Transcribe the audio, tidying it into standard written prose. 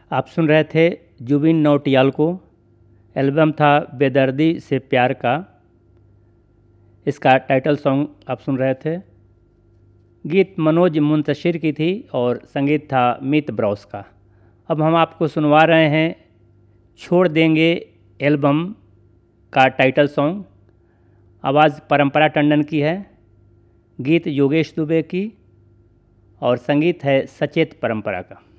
आप सुन रहे थे जुबिन नौटियाल को। एल्बम था बेदर्दी से प्यार का। इसका टाइटल सॉन्ग आप सुन रहे थे। गीत मनोज मुंतशिर की थी और संगीत था मीत ब्रॉस का। अब हम आपको सुनवा रहे हैं छोड़ देंगे एल्बम का टाइटल सॉन्ग। आवाज़ परंपरा टंडन की है, गीत योगेश दुबे की और संगीत है सचेत परंपरा का।